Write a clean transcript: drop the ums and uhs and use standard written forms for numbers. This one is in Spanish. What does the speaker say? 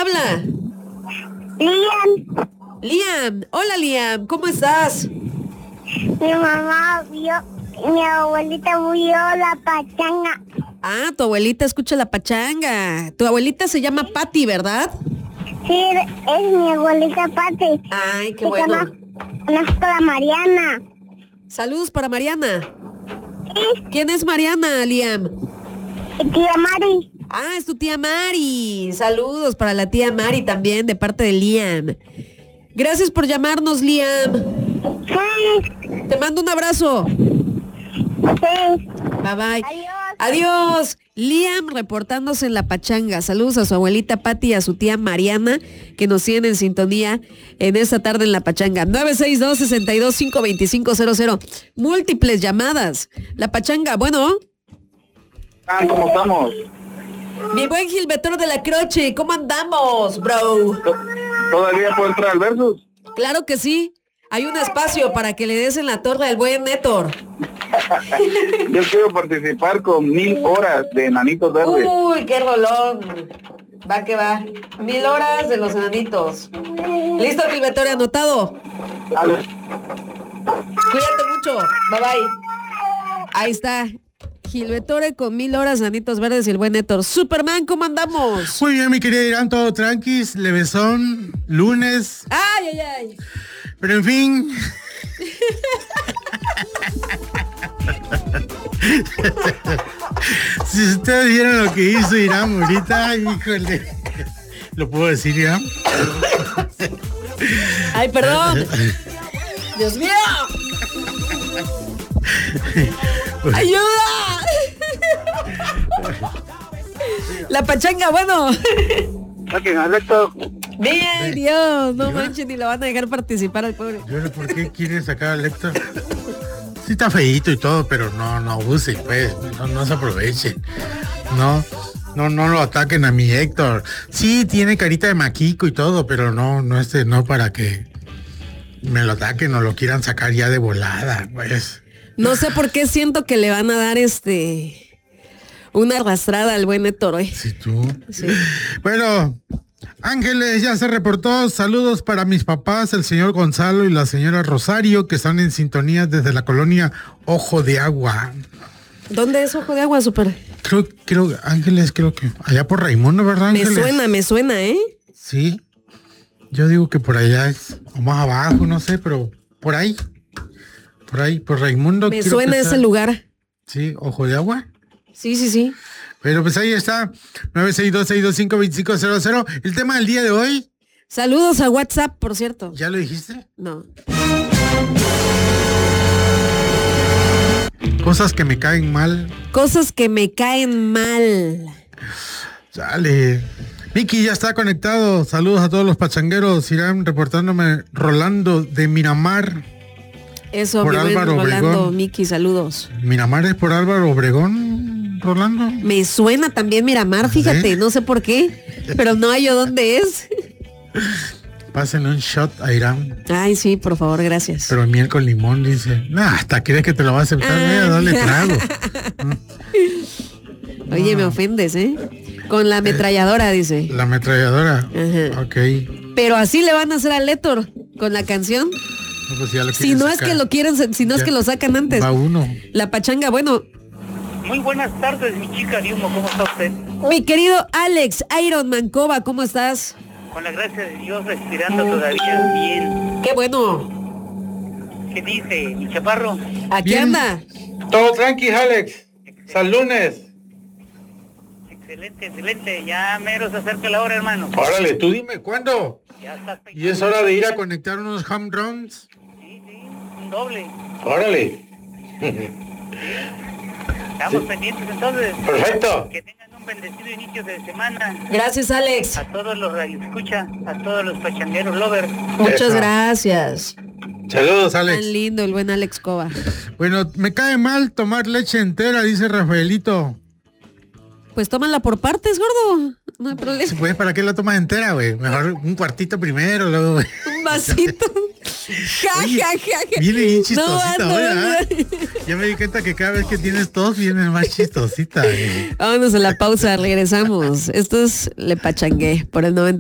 habla? Liam. Liam. Hola, Liam. ¿Cómo estás? Mi mamá vio, mi abuelita vio la pachanga. Ah, tu abuelita escucha la pachanga. Tu abuelita se llama Patti, ¿verdad? Sí, es mi abuelita Pati. Ay, qué Se bueno. llama para Mariana. Saludos para Mariana. Sí, ¿Quién es Mariana, Liam? y tía Mari. Ah, es tu tía Mari. Saludos para la tía Mari también, de parte de Liam. Gracias por llamarnos, Liam. Sí, Te mando un abrazo. sí. Bye, bye. Adiós. Adiós. Liam reportándose en la pachanga. Saludos a su abuelita Patti y a su tía Mariana, que nos tienen en sintonía en esta tarde en la pachanga. 962-62-52500. Múltiples llamadas. La pachanga, bueno. ¿Cómo estamos? Mi buen Gilberto de la Croce, ¿cómo andamos, bro? ¿Todavía puedo entrar al Versus? Claro que sí. Hay un espacio para que le des en la torre al buen Néctor. Yo quiero participar con 1000 horas de Enanitos Verdes. Uy, qué rolón. Va que va. 1000 horas de los enanitos. ¿Listo, Gilberto? ¿Anotado? Dale. Cuídate mucho. Bye bye. Ahí está. Gilbertore con 1000 horas, Enanitos Verdes y el buen Héctor. Superman, ¿cómo andamos? Muy bien, mi querida Irán, todo tranquis, levesón, lunes. Ay, ay, ay. Pero en fin. Si ustedes vieron lo que hizo Irán ahorita, híjole. ¿Lo puedo decir, Irán? Ay, perdón. Dios mío. ¡Ayuda! La pachanga, bueno. Saquen al Héctor. Bien, Dios, no manches, ni lo van a dejar participar al pobre. Yo no sé por qué quieren sacar al Héctor. Sí está feíto y todo, pero no abusen, pues, no se aprovechen. No lo ataquen a mi Héctor. Sí, tiene carita de maquico y todo, pero no para que me lo ataquen o lo quieran sacar ya de volada, pues. No sé por qué siento que le van a dar una arrastrada al buen Héctor hoy. Sí, tú. Sí. Bueno, Ángeles ya se reportó. Saludos para mis papás, el señor Gonzalo y la señora Rosario, que están en sintonía desde la colonia Ojo de Agua. ¿Dónde es Ojo de Agua, super? Creo, Ángeles, creo que allá por Raimundo, ¿verdad, Ángeles? Me suena, ¿eh? Sí. Yo digo que por allá es, o más abajo, no sé, pero por ahí. Por Raimundo. Me suena ese lugar. Sí, Ojo de Agua. Sí. Pero pues ahí está, 962-625-2500. El tema del día de hoy. Saludos a WhatsApp, por cierto. ¿Ya lo dijiste? No. Cosas que me caen mal. Cosas que me caen mal. Sale. Miki ya está conectado. Saludos a todos los pachangueros. Irán reportándome Rolando de Miramar. Eso, por mi buen Álvaro Rolando, Obregón. Miki, saludos. Miramar es por Álvaro Obregón, Rolando. Me suena también Miramar, fíjate, ¿Sí? no sé por qué, pero no hallo dónde es. Pásenle un shot a Irán. Ay, sí, por favor, gracias. Pero miel con limón, dice. Nah, hasta crees que te lo va a aceptar. Voy a darle trago. Oye, me ofendes, ¿eh? Con la ametralladora, dice. La ametralladora. Ajá. Ok. Pero así le van a hacer al Héctor con la canción. No, pues ya lo Si no es que lo quieren, si no es Ya. que lo sacan antes. Va uno. La pachanga, bueno. Muy buenas tardes, mi chica de humo, ¿cómo está usted? Mi querido Alex Iron Mancova, ¿cómo estás? Con la gracia de Dios, respirando todavía bien. Qué bueno. ¿Qué dice, mi chaparro? Aquí Bien. anda. Todo tranqui, Alex. Hasta el lunes. Excelente, ya mero se acerca la hora, hermano. Órale, tú dime, ¿cuándo? Ya está. Y es hora de ir a conectar unos home runs. Sí, un doble. Órale. Estamos pendientes entonces. Perfecto. Que tengan un bendecido inicio de semana. Gracias, Alex. A todos los radioescucha, a todos los pachangueros lovers. Muchas Eso. gracias. Saludos, Alex. Tan lindo el buen Alex Cova. Bueno, me cae mal tomar leche entera, dice Rafaelito. Pues tómala por partes, gordo. No hay problema. Pues, ¿para qué la tomas entera, güey? Mejor un cuartito primero, luego, güey. Un vasito. Oye, Ja. viene bien chistosita No, hoy, no. ¿verdad? Ya me di cuenta que cada vez que tienes tos, vienes más chistosita, güey. Vámonos a la pausa, regresamos. Esto es Le Pachangué por el 90.